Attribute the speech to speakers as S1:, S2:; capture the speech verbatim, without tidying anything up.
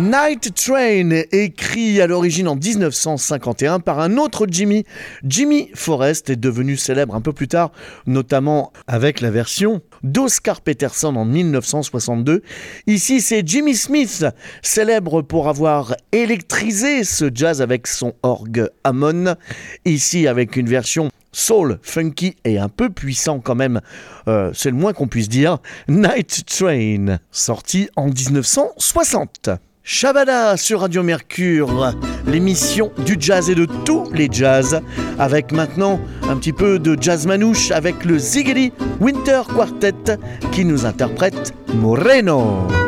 S1: Night Train, écrit à l'origine en dix-neuf cent cinquante et un par un autre Jimmy, Jimmy Forrest, est devenu célèbre un peu plus tard, notamment avec la version d'Oscar Peterson en dix-neuf cent soixante-deux. Ici, c'est Jimmy Smith, célèbre pour avoir électrisé ce jazz avec son orgue Hammond, ici avec une version soul, funky et un peu puissant quand même, euh, c'est le moins qu'on puisse dire, Night Train, sorti en dix-neuf cent soixante. Shabada sur Radio Mercure, l'émission du jazz et de tous les jazz, avec maintenant un petit peu de jazz manouche avec le Ziggity Winter Quartet qui nous interprète Moreno.